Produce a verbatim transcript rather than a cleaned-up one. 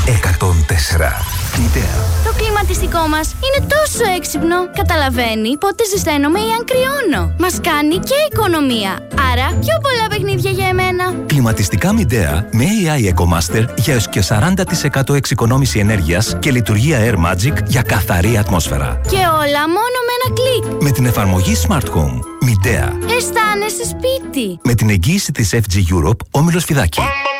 εκατόν τέσσερα. Μητέα. Το κλιματιστικό μας είναι τόσο έξυπνο. Καταλαβαίνει πότε ζεσταίνομαι ή αν κρυώνω. Μας κάνει και οικονομία. Άρα πιο πολλά παιχνίδια για εμένα. Κλιματιστικά Midea με έι άι EcoMaster για έως και σαράντα τοις εκατό εξοικονόμηση ενέργειας και λειτουργία Air Magic για καθαρή ατμόσφαιρα. Και όλα μόνο με ένα κλικ. Με την εφαρμογή Smart Home. Midea. Αισθάνεσαι σπίτι. Με την εγγύηση της εφ τζι Europe, όμιλος Φιδάκη.